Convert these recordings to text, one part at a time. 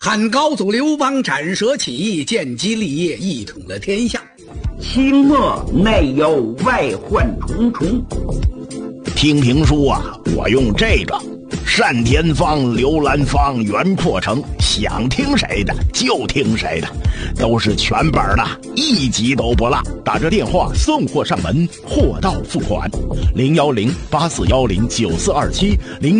汉高祖刘邦斩蛇起义，建基立业，一统了天下。 清末内忧外患重重。 听评书啊，我用这个单田芳、刘兰芳、袁阔成，想听谁的就听谁的，都是全本的，一集都不落。打着电话送货上门，货到付款。010-8410-9427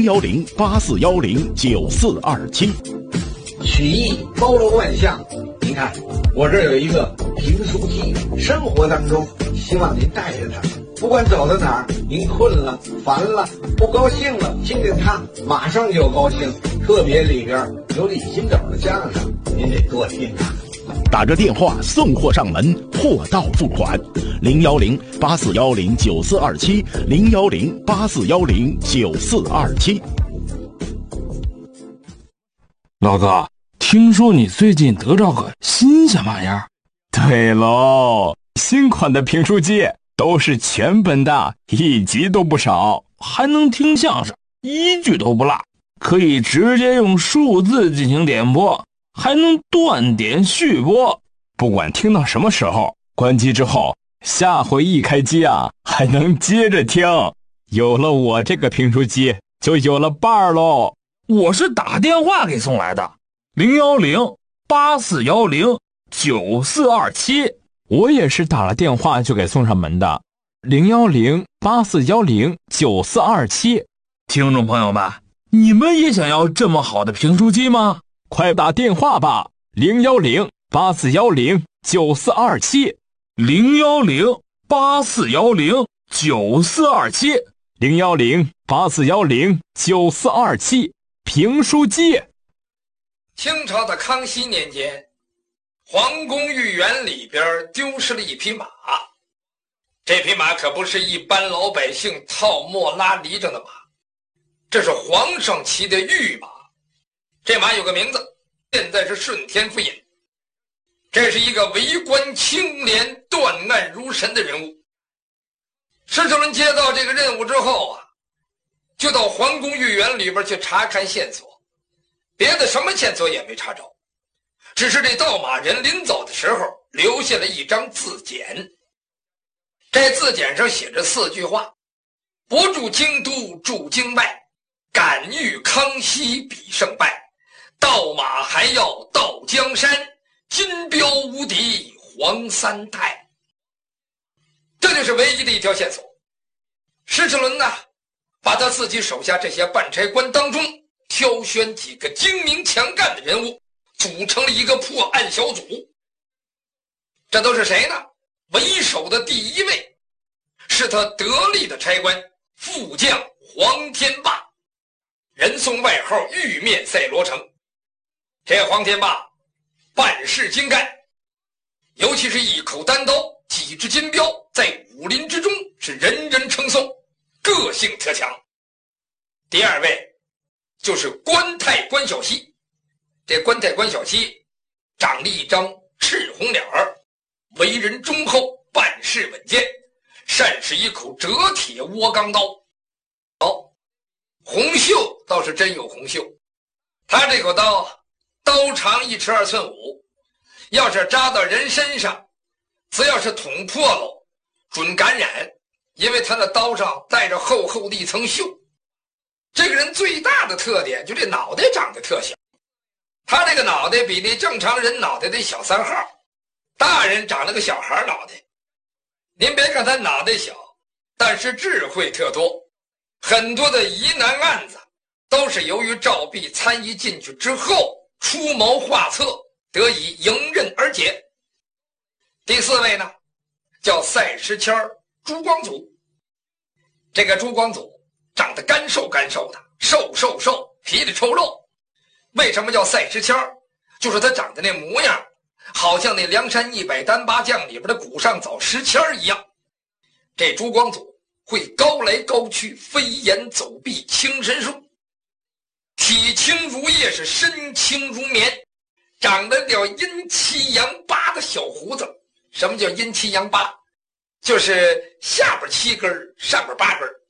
010-8410-9427。 曲艺包罗万象，您看我这有一个评书机，生活当中希望您带着它，不管走到哪儿，您困了、烦了、不高兴了，听听它，马上就高兴。特别里边有李金斗的相声，您得多听啊。 打着电话送货上门，货到付款。010-8410-9427 010-8410-9427。 老哥，听说你最近得着个新鲜玩意儿？ 对喽，新款的评书机都是全本的，一集都不少， 还能听相声，一句都不落，可以直接用数字进行点播，还能断点续播。 不管听到什么时候，关机之后，下回一开机啊，还能接着听。有了我这个评书机，就有了伴儿喽。 我是打电话给送来的，010-8410-9427。 我也是打了电话就给送上门的，010-8410-9427。 听众朋友们，你们也想要这么好的评书机吗？ 快打电话吧，010-8410-9427 010-8410-9427 010-8410-9427。评书机。 清朝的康熙年间，皇宫御园里边丢失了一匹马。这匹马可不是一般老百姓套磨拉犁着的马，这是皇上骑的御马。这马有个名字，现在是顺天府尹。这是一个为官清廉、断案如神的人物。施秀伦接到这个任务之后啊，就到皇宫御园里边去查看线索，别的什么线索也没查着，只是这盗马人临走的时候留下了一张字简。这字简上写着4句话：不住京都驻京外，敢遇康熙比胜败，盗马还要到江山，金标无敌黄三代。这就是唯一的一条线索。施世伦呢，把他自己手下这些办差官当中挑选几个精明强干的人物，组成了一个破案小组。这都是谁呢？为首的第一位是他得力的差官副将黄天霸，人送外号玉面赛罗成。这黄天霸办事精干，尤其是一口单刀，几支金镖，在武林之中是人人称颂，个性特强。第二位就是关太关小西。这关太关小西长了一张赤红脸儿，为人忠厚，办事稳健，善使一口折铁窝钢刀。红袖倒是真有红袖，他这口刀刀长1尺2寸5，要是扎到人身上，只要是捅破了准感染，因为他的刀上带着厚厚的一层锈。这个人最大的特点就这脑袋长得特小，他这个脑袋比那正常人脑袋得小3号，大人长了个小孩脑袋。您别看他脑袋小，但是智慧特多，很多的疑难案子都是由于赵弼参与进去之后出谋划策，得以迎刃而解。第4位呢，叫赛时迁朱光祖。这个朱光祖长得干瘦干瘦的，瘦，皮里抽肉。为什么叫赛时迁？就是他长得那模样，好像那梁山100单八将里边的古上早石迁一样。这朱光祖会高来高去，飞檐走壁，轻身术，体轻如叶，是身轻如棉，长得了阴七阳八的小胡子。什么叫阴七阳八？就是下边7根，上边8根。